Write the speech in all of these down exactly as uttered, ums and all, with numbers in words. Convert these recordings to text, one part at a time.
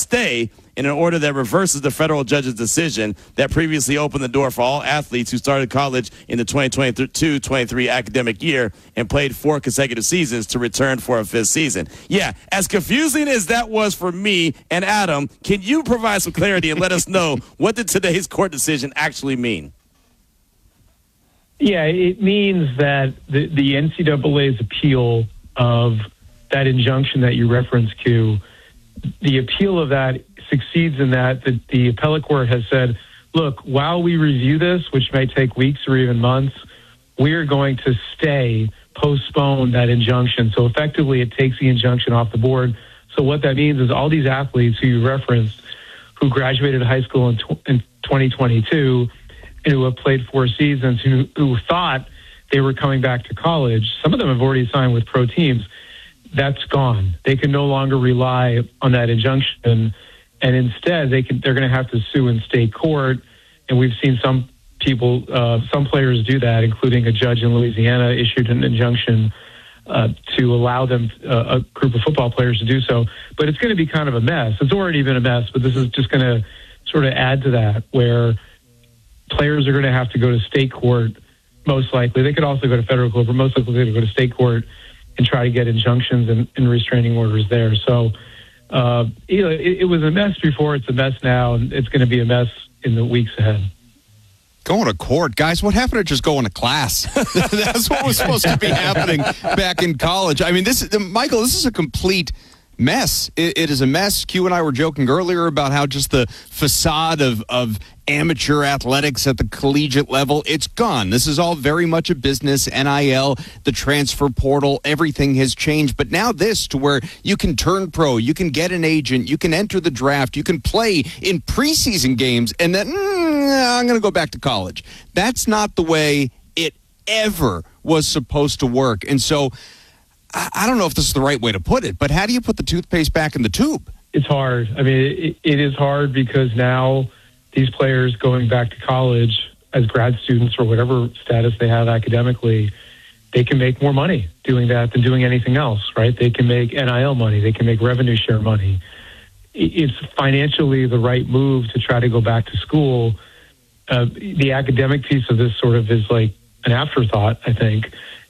stay in an order that reverses the federal judge's decision that previously opened the door for all athletes who started college in the twenty twenty-two twenty-three academic year and played four consecutive seasons to return for a fifth season. Yeah, as confusing as that was for me and Adam, can you provide some clarity and let us know what did today's court decision actually mean? Yeah, it means that the, the N C double A's appeal of that injunction that you referenced to, the appeal of that succeeds in that the, the appellate court has said, look, while we review this, which may take weeks or even months, we're going to stay, postpone that injunction. So effectively, it takes the injunction off the board. So what that means is all these athletes who you referenced, who graduated high school in, tw- in twenty twenty-two, and who have played four seasons, who, who thought they were coming back to college, some of them have already signed with pro teams. That's gone. They can no longer rely on that injunction, and instead they can, they're going to have to sue in state court. And we've seen some people, uh, some players do that, including a judge in Louisiana issued an injunction uh, to allow them, uh, a group of football players to do so. But it's going to be kind of a mess. It's already been a mess, but this is just going to sort of add to that, where players are going to have to go to state court, most likely. They could also go to federal court, but most likely they're going to go to state court and try to get injunctions and, and restraining orders there. So, uh, you know, it, it was a mess before. It's a mess now, and it's going to be a mess in the weeks ahead. Going to court, guys. What happened to just going to class? That's what was supposed to be happening back in college. I mean, this is, Michael, this is a complete mess. It, it is a mess. Q and I were joking earlier about how just the facade of, of amateur athletics at the collegiate level, it's gone. This is all very much a business. N I L, the transfer portal, everything has changed. But now this, to where you can turn pro, you can get an agent, you can enter the draft, you can play in preseason games, and then mm, I'm going to go back to college. That's not the way it ever was supposed to work. And so I don't know if this is the right way to put it, but how do you put the toothpaste back in the tube? It's hard. I mean, it, it is hard because now these players going back to college as grad students or whatever status they have academically, they can make more money doing that than doing anything else, right? They can make N I L money. They can make revenue share money. It's financially the right move to try to go back to school. Uh, the academic piece of this sort of is like an afterthought, I think.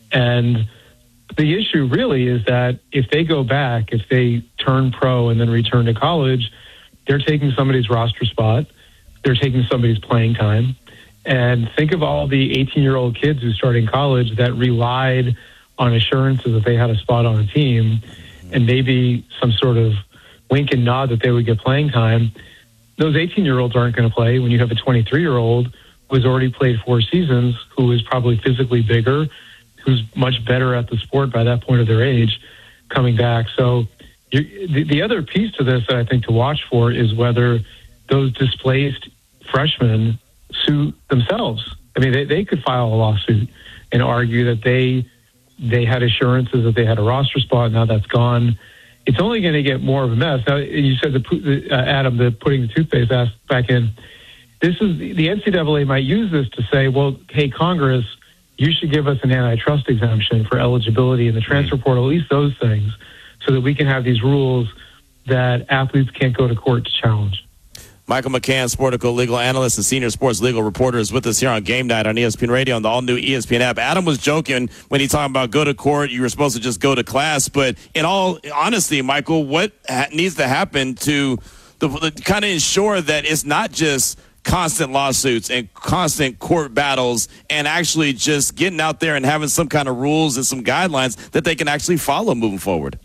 And the issue really is that if they go back, if they turn pro and then return to college, they're taking somebody's roster spot. They're taking somebody's playing time. And think of all the eighteen-year-old kids who started in college that relied on assurances that they had a spot on a team and maybe some sort of wink and nod that they would get playing time. Those eighteen-year-olds aren't going to play when you have a twenty-three-year-old who has already played four seasons, who is probably physically bigger, who's much better at the sport by that point of their age, coming back. So you, the, the other piece to this that I think to watch for is whether those displaced freshmen sue themselves. I mean, they, they could file a lawsuit and argue that they they had assurances that they had a roster spot. Now that's gone. It's only going to get more of a mess. Now, you said, the, uh, Adam, the putting the toothpaste back in. This is the N C double A might use this to say, well, hey, Congress, you should give us an antitrust exemption for eligibility in the transfer portal, at least those things, so that we can have these rules that athletes can't go to court to challenge. Michael McCann, Sportico legal analyst and senior sports legal reporter, is with us here on Game Night on E S P N Radio and the all-new E S P N app. Adam was joking when he talked about go to court, you were supposed to just go to class. But in all honesty, Michael, what ha- needs to happen to the, the kind of ensure that it's not just constant lawsuits and constant court battles and actually just getting out there and having some kind of rules and some guidelines that they can actually follow moving forward?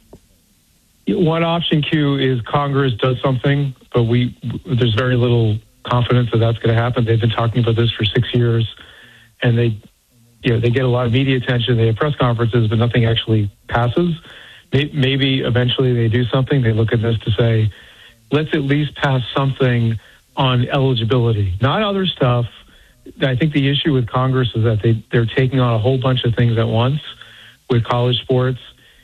One option, Q, is Congress does something, but we there's very little confidence that that's going to happen. They've been talking about this for six years, and they, you know, they get a lot of media attention. They have press conferences, but nothing actually passes. Maybe eventually they do something. They look at this to say, let's at least pass something on eligibility, not other stuff. I think the issue with Congress is that they, they're taking on a whole bunch of things at once with college sports.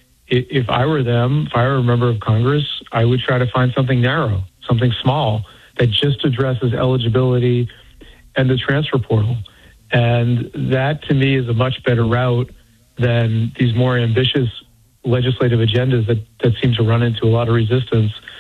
If I were them, if I were a member of Congress, I would try to find something narrow, something small that just addresses eligibility and the transfer portal. And that, to me, is a much better route than these more ambitious legislative agendas that, that seem to run into a lot of resistance